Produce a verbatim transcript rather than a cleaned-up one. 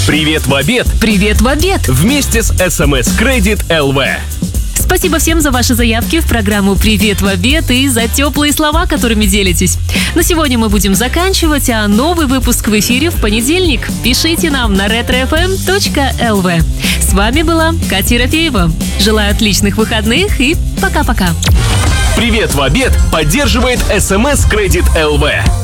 Привет в обед! Привет в обед! Вместе с эс эм эс Credit эл ви. Спасибо всем за ваши заявки в программу «Привет в обед» и за теплые слова, которыми делитесь. На сегодня мы будем заканчивать, а новый выпуск в эфире в понедельник. Пишите нам на ретро эф эм точка эл ви. С вами была Катя Ерофеева. Желаю отличных выходных и пока-пока. Привет в обед поддерживает эс эм эс Credit эл ви.